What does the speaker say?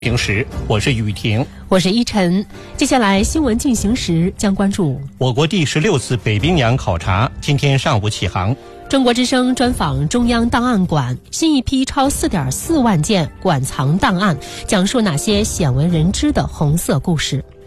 平时，我是雨婷， 我是依晨。接下来新闻进行时将关注我国第16次北冰洋考察今天上午启航。 中国之声专访中央档案馆，新一批超4.4万件馆藏档案，讲述哪些鲜为人知的红色故事。